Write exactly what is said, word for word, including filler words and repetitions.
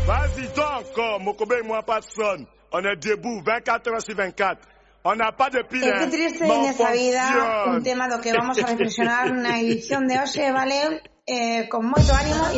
Vas-y toi encore, Mokobe y moi pas de son. On est debout, veinticuatro heures sur veinticuatro. On n'a pas de pile. É que triste nesa vida, un tema do que vamos a reflexionar na edición de hoxe, vale? Eh, con moito ánimo e